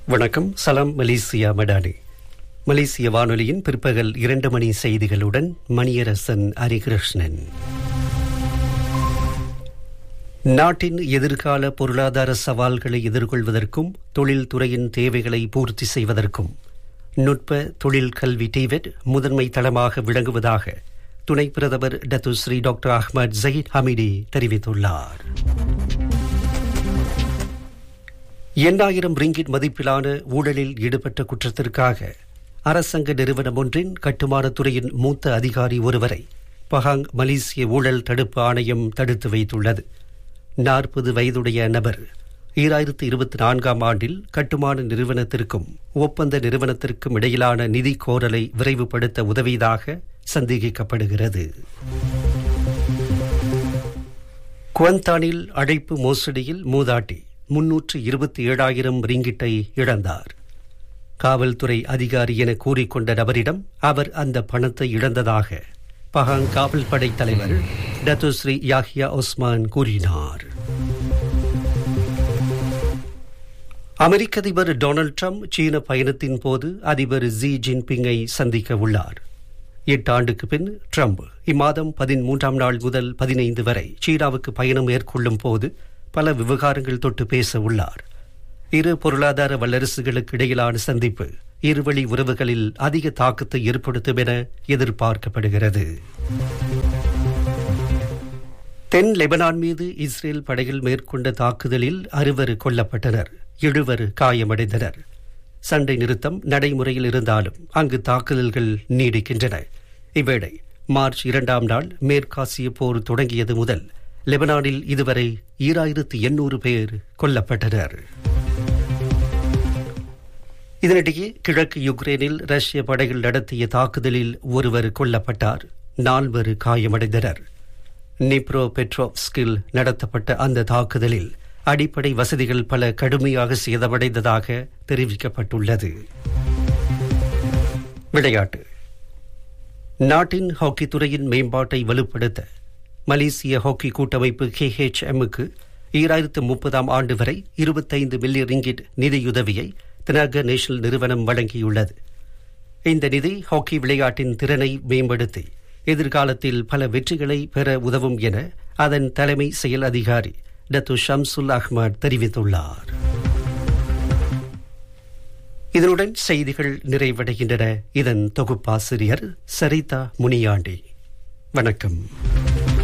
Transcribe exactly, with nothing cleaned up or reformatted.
வணக்கம். சலாம் மலேசியா மடானி. மலேசிய வானொலியின் பிற்பகல் இரண்டு மணி செய்திகளுடன் மணியரசன் ஹரிகிருஷ்ணன். நாட்டின் எதிர்கால பொருளாதார சவால்களை எதிர்கொள்வதற்கும் தொழில்துறையின் தேவைகளை பூர்த்தி செய்வதற்கும் நுட்ப தொழில் கல்வி டிவெட் முதன்மை தளமாக விளங்குவதாக துணை பிரதமர் Datuk Sri doctor Ahmad Zahid Hamidi தெரிவித்துள்ளார். எண்ணாயிரம் ரிங்கிட் மதிப்பிலான ஊழலில் ஈடுபட்ட குற்றத்திற்காக அரசாங்க நிறுவனம் ஒன்றின் கட்டுமானத் துறையின் மூத்த அதிகாரி ஒருவரை பஹாங் மலேசிய ஊழல் தடுப்பு ஆணையம் தடுத்து வைத்துள்ளது. நாற்பது வயதுடைய நபர் ஈராயிரத்து இருபத்தி நான்காம் ஆண்டில் கட்டுமான நிறுவனத்திற்கும் ஒப்பந்த நிறுவனத்திற்கும் இடையிலான நிதி கோரலை விரைவுபடுத்த உதவியதாக சந்தேகிக்கப்படுகிறது. குவந்தானில் அழைப்பு மோசடியில் மூதாட்டி முன்னூற்று இருபத்தி ஏழாயிரம் ரிங்கிட்டை இழந்தார். காவல்துறை அதிகாரி என கூறிக்கொண்ட நபரிடம் அவர் அந்த பணத்தை இழந்ததாக பஹாங் காவல் படை தலைவர் டத்து ஸ்ரீ யாஹியா ஒஸ்மான் கூறினார். அமெரிக்க அதிபர் டொனால்டு டிரம்ப் சீன பயணத்தின் போது அதிபர் ஜி ஜின்பிங்கை சந்திக்க உள்ளார். எட்டு ஆண்டுக்கு பின் டிரம்ப் இம்மாதம் பதிமூன்றாம் நாள் முதல் பதினைந்து வரை சீனாவுக்கு பயணம் மேற்கொள்ளும் போது பல விவகாரங்கள் தொட்டு பேச உள்ளார். இரு பொருளாதார வல்லரசுகளுக்கு இடையிலான சந்திப்பு இருவழி உறவுகளில் அதிக தாக்கத்தை ஏற்படுத்தும் என எதிர்பார்க்கப்படுகிறது. தென் லெபனான் மீது இஸ்ரேல் படைகள் மேற்கொண்ட தாக்குதலில் அறுவர் கொல்லப்பட்டனர், எழுவர் காயமடைந்தனர். சண்டை நிறுத்தம் நடைமுறையில் இருந்தாலும் அங்கு தாக்குதல்கள் நீடிக்கின்றன. இவ்வேளை மார்ச் இரண்டாம் நாள் மேற்காசிய போர் தொடங்கியது முதல் லெபனானில் இதுவரை ஈராயிரத்து எண்ணூறு பேர் கொல்லப்பட்டனர். இதனிடையே கிழக்கு யுக்ரைனில் ரஷ்ய படைகள் நடத்திய தாக்குதலில் ஒருவர் கொல்லப்பட்டார், நால்வர் காயமடைந்தனர். நிப்ரோ பெட்ரோவ்ஸ்கில் நடத்தப்பட்ட அந்த தாக்குதலில் அடிப்படை வசதிகள் பல கடுமையாக சேதமடைந்ததாக தெரிவிக்கப்பட்டுள்ளது. விளையாட்டு. நாட்டின் ஹாக்கி துறையின் மேம்பாட்டை வலுப்படுத்த மலேசிய ஹாக்கி கூட்டமைப்பு கே ஹெச் எம்முக்கு ஈராயிரத்து முப்பதாம் ஆண்டு வரை இருபத்தைந்து மில்லியன் ரிங்கிட் நிதியுதவியை தினாக நேஷனல் நிறுவனம் வழங்கியுள்ளது. இந்த நிதி ஹாக்கி விளையாட்டின் திறனை மேம்படுத்தி எதிர்காலத்தில் பல வெற்றிகளை பெற உதவும் என அதன் தலைமை செயல் அதிகாரி டத்து ஷம்சுல் அஹ்மத் தெரிவித்துள்ளார். இதனுடன் செய்திகள் நிறைவடைகின்றன. இதன் தொகுப்பாசிரியர் சரிதா முனியாண்டி. வணக்கம்.